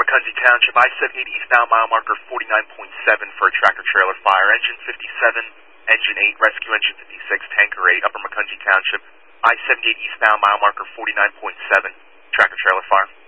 Macungie Township, I-78 eastbound, mile marker 49.7 for a tractor-trailer fire. Engine 57, engine 8, rescue engine 56, tanker 8, Upper Macungie Township, I-78 eastbound, mile marker 49.7, tractor-trailer fire.